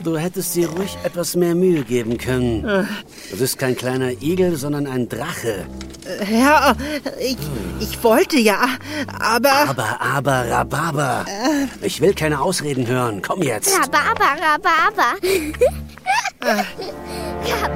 Du hättest dir ruhig etwas mehr Mühe geben können. Du bist kein kleiner Igel, sondern ein Drache. Ja, ich wollte ja, aber... Aber, Rhabarber. Ich will keine Ausreden hören. Komm jetzt. Rhabarber.